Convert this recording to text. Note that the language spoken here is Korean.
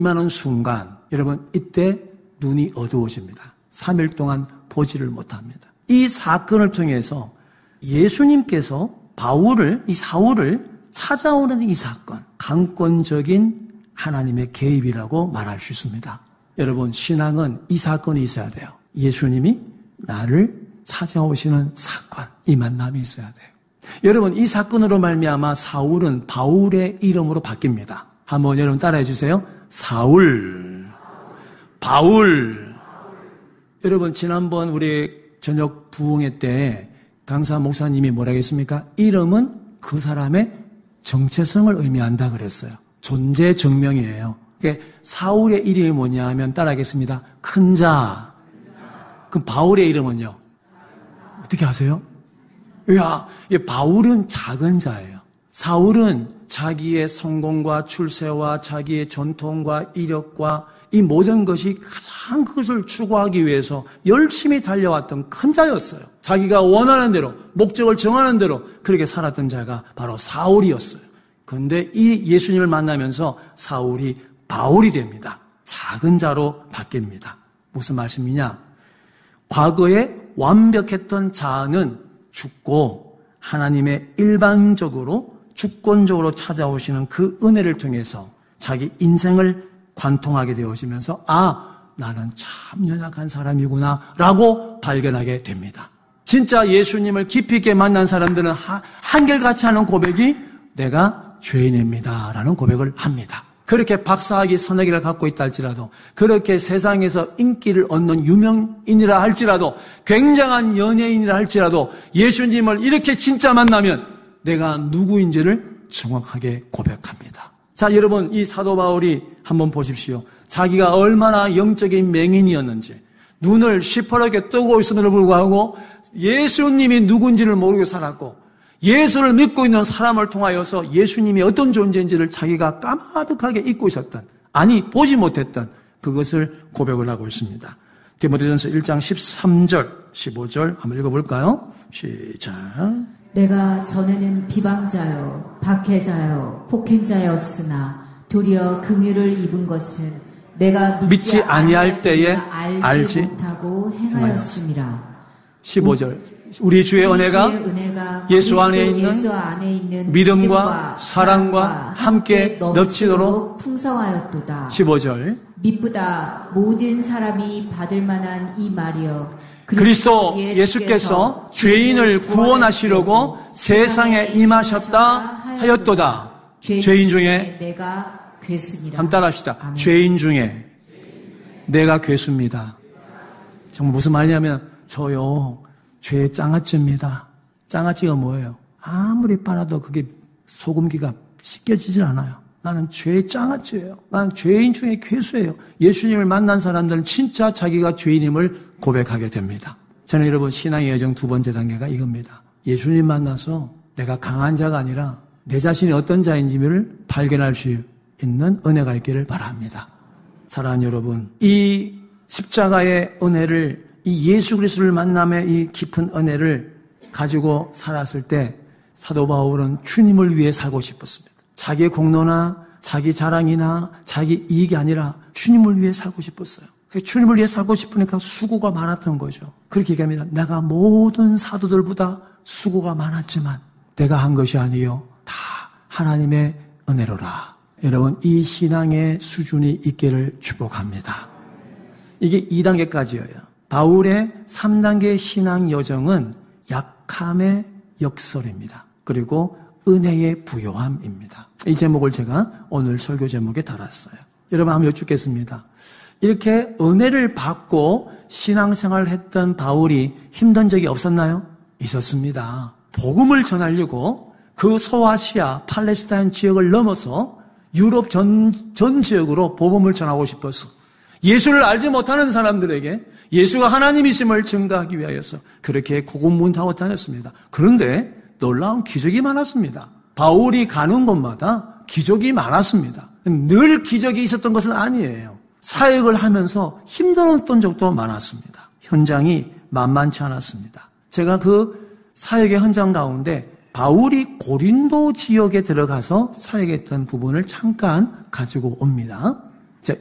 임하는 순간 여러분 이때 눈이 어두워집니다. 3일 동안 보지를 못합니다. 이 사건을 통해서 예수님께서 이 사울을 찾아오는 이 사건, 강권적인 하나님의 개입이라고 말할 수 있습니다. 여러분, 신앙은 이 사건이 있어야 돼요. 예수님이 나를 찾아오시는 사건, 이 만남이 있어야 돼요. 여러분, 이 사건으로 말미암아 사울은 바울의 이름으로 바뀝니다. 한번 여러분 따라해 주세요. 사울, 바울. 여러분, 지난번 우리 저녁 부흥회 때 강사 목사님이 뭐라고 했습니까? 이름은 그 사람의 정체성을 의미한다 그랬어요. 존재 증명이에요. 그러니까 사울의 이름이 뭐냐 하면 따라하겠습니다. 큰 자. 그럼 바울의 이름은요? 어떻게 아세요? 바울은 작은 자예요. 사울은 자기의 성공과 출세와 자기의 전통과 이력과 이 모든 것이 가장 그것을 추구하기 위해서 열심히 달려왔던 큰 자였어요. 자기가 원하는 대로, 목적을 정하는 대로 그렇게 살았던 자가 바로 사울이었어요. 그런데 이 예수님을 만나면서 사울이 바울이 됩니다. 작은 자로 바뀝니다. 무슨 말씀이냐? 과거에 완벽했던 자는 죽고 하나님의 일반적으로 주권적으로 찾아오시는 그 은혜를 통해서 자기 인생을 관통하게 되어지면서 나는 참 연약한 사람이구나 라고 발견하게 됩니다. 진짜 예수님을 깊이 있게 만난 사람들은 한결같이 하는 고백이 내가 죄인입니다 라는 고백을 합니다. 그렇게 박사학위 서너개를 갖고 있다 할지라도, 그렇게 세상에서 인기를 얻는 유명인이라 할지라도, 굉장한 연예인이라 할지라도 예수님을 이렇게 진짜 만나면 내가 누구인지를 정확하게 고백합니다. 자, 여러분, 이 사도 바울이 한번 보십시오. 자기가 얼마나 영적인 맹인이었는지, 눈을 시퍼렇게 뜨고 있음에도 불구하고 예수님이 누군지를 모르고 살았고, 예수를 믿고 있는 사람을 통하여서 예수님이 어떤 존재인지를 자기가 까마득하게 잊고 있었던, 보지 못했던 그것을 고백을 하고 있습니다. 디모데전서 1장 13절, 15절 한번 읽어볼까요? 시작. 내가 전에는 비방자요, 박해자요, 폭행자였으나 도리어 긍휼을 입은 것은 내가 믿지 아니할 때에 알지 못하고 행하였음이라. 15절. 우리 주의 은혜가 예수 안에 있는 믿음과 사랑과 함께 넘치도록 풍성하였도다. 15절. 미쁘다 모든 사람이 받을 만한 이 말이여. 그리스도 예수께서 죄인을 구원하시려고 세상에 임하셨다 하였도다. 죄인 중에 내가 괴수니라. 한번 따라합시다. 아멘. 죄인 중에 내가 괴수입니다. 정말 무슨 말이냐면 저요 죄의 장아찌입니다. 장아찌가 뭐예요? 아무리 빨아도 그게 소금기가 씻겨지질 않아요. 나는 죄의 장아찌예요. 나는 죄인 중에 괴수예요. 예수님을 만난 사람들은 진짜 자기가 죄인임을 고백하게 됩니다. 저는 여러분 신앙의 여정 두 번째 단계가 이겁니다. 예수님 만나서 내가 강한 자가 아니라 내 자신이 어떤 자인지를 발견할 수 있는 은혜가 있기를 바랍니다. 사랑하는 여러분, 이 십자가의 은혜를, 이 예수 그리스도를 만남의 이 깊은 은혜를 가지고 살았을 때 사도 바울은 주님을 위해 살고 싶었습니다. 자기의 공로나 자기 자랑이나 자기 이익이 아니라 주님을 위해 살고 싶었어요. 주님을 위해 살고 싶으니까 수고가 많았던 거죠. 그렇게 얘기합니다. 내가 모든 사도들보다 수고가 많았지만 내가 한 것이 아니요 다 하나님의 은혜로라. 여러분, 이 신앙의 수준이 있기를 축복합니다. 이게 2단계까지예요. 바울의 3단계 신앙 여정은 약함의 역설입니다. 그리고 은혜의 부요함입니다. 이 제목을 제가 오늘 설교 제목에 달았어요. 여러분 한번 여쭙겠습니다. 이렇게 은혜를 받고 신앙생활을 했던 바울이 힘든 적이 없었나요? 있었습니다. 복음을 전하려고 그 소아시아, 팔레스타인 지역을 넘어서 유럽 전 지역으로 복음을 전하고 싶어서 예수를 알지 못하는 사람들에게 예수가 하나님이심을 증거하기 위하여서 그렇게 고군분투하고 다녔습니다. 그런데 놀라운 기적이 많았습니다. 바울이 가는 곳마다 기적이 많았습니다. 늘 기적이 있었던 것은 아니에요. 사역을 하면서 힘들었던 적도 많았습니다. 현장이 만만치 않았습니다. 제가 그 사역의 현장 가운데 바울이 고린도 지역에 들어가서 사역했던 부분을 잠깐 가지고 옵니다.